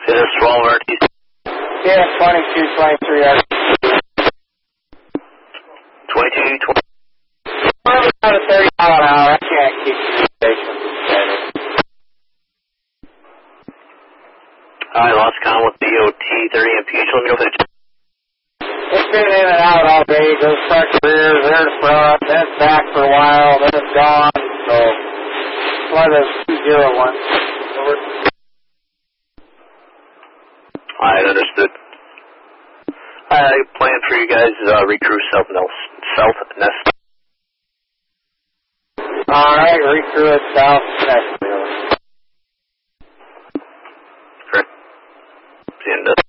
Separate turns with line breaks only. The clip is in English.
Is this 12 RTC?
Yeah, 22, 23 RTC.
22, 20.
Probably about a 30 mile an hour. I can't keep communication.
I lost con with DOT 30 MPH. Let me know if it's...
It's been in and out all day. It goes front to rear, then front, then back for a while, then it's gone. So, one of those 201. Over.
I understood. I plan for you guys recruit South Nest.
Alright, recruit South Nest.
Correct. The end of